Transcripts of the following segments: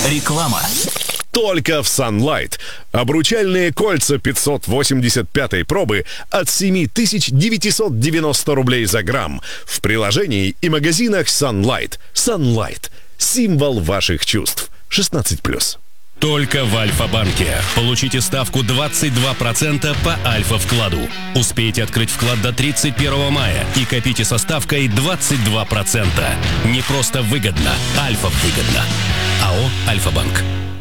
Реклама. Только в Sunlight. Обручальные кольца 585-й пробы от 7990 рублей за грамм. В приложении и магазинах Sunlight. Sunlight. Символ ваших чувств. 16+. Только в Альфа-банке. Получите ставку 22% по Альфа-вкладу. Успейте открыть вклад до 31 мая и копите со ставкой 22%. Не просто выгодно, Альфа-выгодно. АО «Альфа-банк».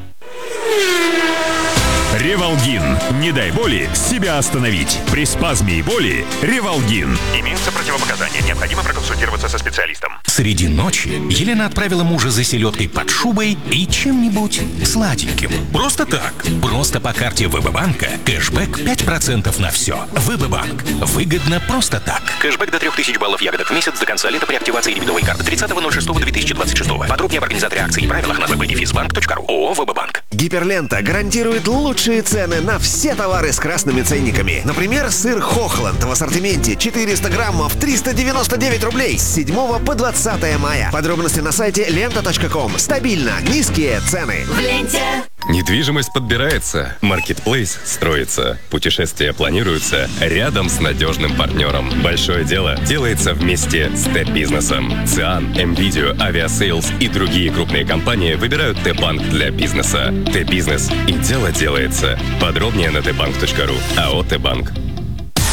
Ревалгин. Не дай боли себя остановить. При спазме и боли Ревалгин. Имеются противопоказания. Необходимо проконсультироваться со специалистом. Среди ночи Елена отправила мужа за селедкой под шубой и чем-нибудь сладеньким. Просто так. Просто по карте ВБ-банка. Кэшбэк 5% на все. ВБ-банк. Выгодно просто так. Кэшбэк до 3000 баллов ягодок в месяц до конца лета при активации дебетовой карты 30.06.2026. Подробнее об организаторе акций и правилах на www.defizbank.ru. ООО «ВБ-банк». Гиперлента гарантирует лучшие цены на все товары с красными ценниками. Например, сыр Хохланд в ассортименте 400 граммов 399 рублей с 7 по 20 мая. Подробности на сайте lenta.com. Стабильно низкие цены. В ленте. Недвижимость подбирается, маркетплейс строится, путешествия планируются рядом с надежным партнером. Большое дело делается вместе с Т-бизнесом. ЦИАН, МВидео, Авиасейлс и другие крупные компании выбирают Т-банк для бизнеса. Т-бизнес и дело делается. Подробнее на tbank.ru. АО «Т-банк».